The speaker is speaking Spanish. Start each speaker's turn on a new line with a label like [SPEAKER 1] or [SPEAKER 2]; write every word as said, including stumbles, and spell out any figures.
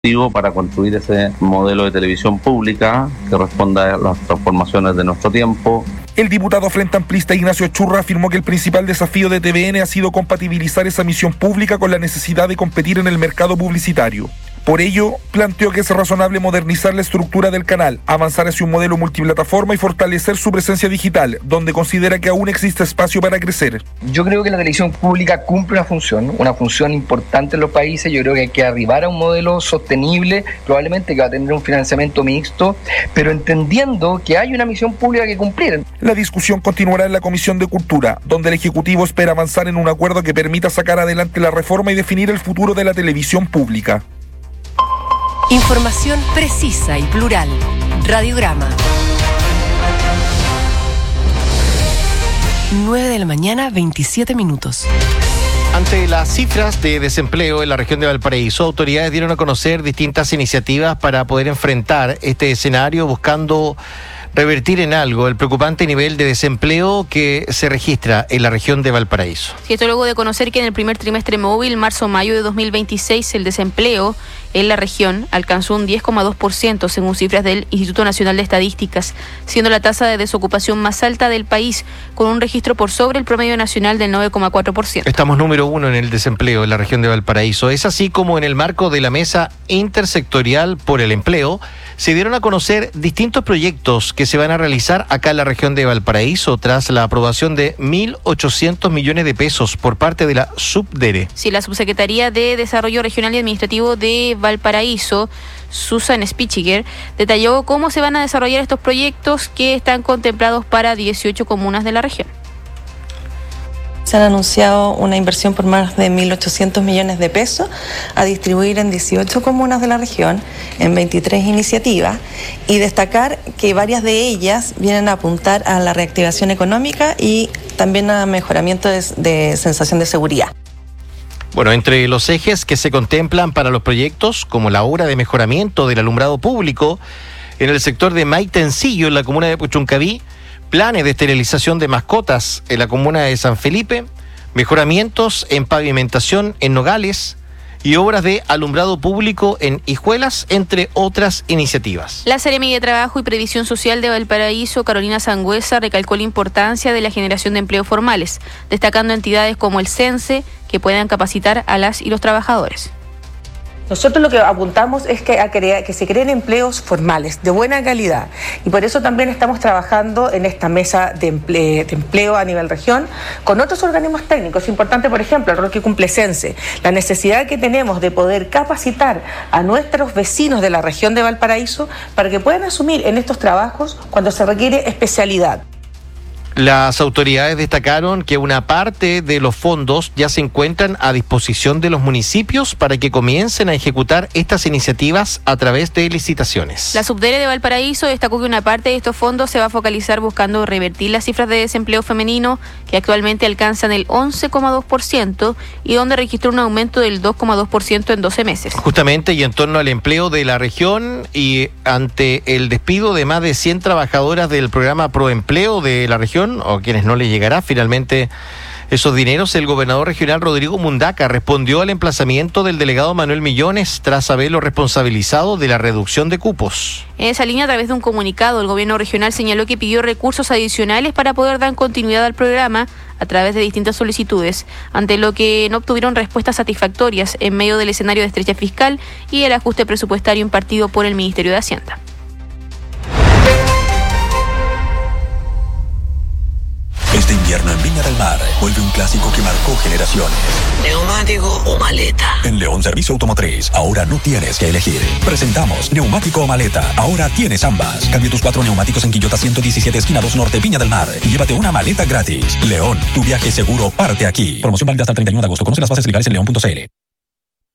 [SPEAKER 1] para construir ese modelo de televisión pública que responda a las transformaciones de nuestro tiempo.
[SPEAKER 2] El diputado Frente Amplista Ignacio Churra afirmó que el principal desafío de T V N ha sido compatibilizar esa misión pública con la necesidad de competir en el mercado publicitario. Por ello, planteó que es razonable modernizar la estructura del canal, avanzar hacia un modelo multiplataforma y fortalecer su presencia digital, donde considera que aún existe espacio para crecer.
[SPEAKER 3] Yo creo que la televisión pública cumple una función, una función importante en los países. Yo creo que hay que arribar a un modelo sostenible, probablemente que va a tener un financiamiento mixto, pero entendiendo que hay una misión pública que cumplir.
[SPEAKER 2] La discusión continuará en la Comisión de Cultura, donde el Ejecutivo espera avanzar en un acuerdo que permita sacar adelante la reforma y definir el futuro de la televisión pública.
[SPEAKER 4] Información precisa y plural. Radiograma. nueve de la mañana, veintisiete minutos.
[SPEAKER 5] Ante las cifras de desempleo en la región de Valparaíso, autoridades dieron a conocer distintas iniciativas para poder enfrentar este escenario, buscando revertir en algo el preocupante nivel de desempleo que se registra en la región de Valparaíso.
[SPEAKER 6] Sí, esto luego de conocer que en el primer trimestre móvil, marzo-mayo de dos mil veintiséis, el desempleo en la región alcanzó un diez coma dos por ciento según cifras del Instituto Nacional de Estadísticas, siendo la tasa de desocupación más alta del país, con un registro por sobre el promedio nacional del nueve coma cuatro por ciento.
[SPEAKER 5] Estamos número uno en el desempleo en la región de Valparaíso. Es así como en el marco de la Mesa Intersectorial por el Empleo se dieron a conocer distintos proyectos que se van a realizar acá en la región de Valparaíso tras la aprobación de mil ochocientos millones de pesos por parte de la SUBDERE.
[SPEAKER 6] Sí, la Subsecretaría de Desarrollo Regional y Administrativo de Valparaíso, Susan Spichiger, detalló cómo se van a desarrollar estos proyectos que están contemplados para dieciocho comunas de la región.
[SPEAKER 7] Se han anunciado una inversión por más de mil ochocientos millones de pesos a distribuir en dieciocho comunas de la región, en veintitrés iniciativas, y destacar que varias de ellas vienen a apuntar a la reactivación económica y también a mejoramiento de, de sensación de seguridad.
[SPEAKER 5] Bueno, entre los ejes que se contemplan para los proyectos, como la obra de mejoramiento del alumbrado público en el sector de Maitencillo, en la comuna de Puchuncaví, planes de esterilización de mascotas en la comuna de San Felipe, mejoramientos en pavimentación en Nogales y obras de alumbrado público en Hijuelas, entre otras iniciativas.
[SPEAKER 6] La Seremi de Trabajo y Previsión Social de Valparaíso, Carolina Sangüesa, recalcó la importancia de la generación de empleos formales, destacando entidades como el CENSE que puedan capacitar a las y los trabajadores.
[SPEAKER 8] Nosotros lo que apuntamos es que, a crear, que se creen empleos formales, de buena calidad. Y por eso también estamos trabajando en esta mesa de empleo, de empleo a nivel región con otros organismos técnicos. Es importante, por ejemplo, el rol que cumple CENSE, la necesidad que tenemos de poder capacitar a nuestros vecinos de la región de Valparaíso para que puedan asumir en estos trabajos cuando se requiere especialidad.
[SPEAKER 5] Las autoridades destacaron que una parte de los fondos ya se encuentran a disposición de los municipios para que comiencen a ejecutar estas iniciativas a través de licitaciones.
[SPEAKER 6] La Subdere de Valparaíso destacó que una parte de estos fondos se va a focalizar buscando revertir las cifras de desempleo femenino, que actualmente alcanzan el once coma dos por ciento y donde registró un aumento del dos coma dos por ciento en doce meses.
[SPEAKER 5] Justamente, y en torno al empleo de la región y ante el despido de más de cien trabajadoras del programa Proempleo de la región, o quienes no le llegará finalmente esos dineros, el gobernador regional Rodrigo Mundaca respondió al emplazamiento del delegado Manuel Millones tras haberlo responsabilizado de la reducción de cupos.
[SPEAKER 6] En esa línea, a través de un comunicado, el gobierno regional señaló que pidió recursos adicionales para poder dar continuidad al programa a través de distintas solicitudes, ante lo que no obtuvieron respuestas satisfactorias en medio del escenario de estrechez fiscal y el ajuste presupuestario impartido por el Ministerio de Hacienda.
[SPEAKER 9] Este invierno en Viña del Mar vuelve un clásico que marcó generaciones.
[SPEAKER 10] ¿Neumático o maleta?
[SPEAKER 9] En León Servicio Automotriz, ahora no tienes que elegir. Presentamos neumático o maleta. Ahora tienes ambas. Cambia tus cuatro neumáticos en Quillota ciento diecisiete, esquina dos Norte, Viña del Mar. Y llévate una maleta gratis. León, tu viaje seguro parte aquí. Promoción válida hasta el treinta y uno de agosto. Conoce las bases legales en león punto c l.